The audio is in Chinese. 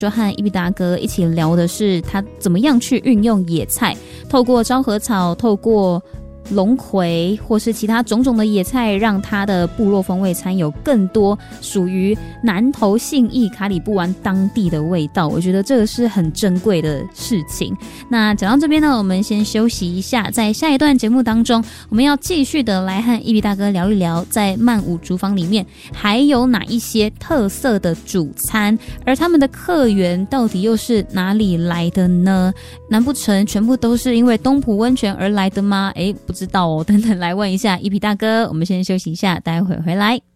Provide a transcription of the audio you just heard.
就和伊比达哥一起聊的是他怎么样去运用野菜，透过昭和草，透过龙葵或是其他种种的野菜，让他的部落风味餐有更多属于南投信义卡里布湾当地的味道。我觉得这个是很珍贵的事情。那讲到这边呢，我们先休息一下，在下一段节目当中，我们要继续的来和伊比大哥聊一聊，在曼舞厨房里面还有哪一些特色的主餐，而他们的客源到底又是哪里来的呢？难不成全部都是因为东埔温泉而来的吗？不知道哦，等等来问一下伊比大哥。我们先休息一下，待会回来。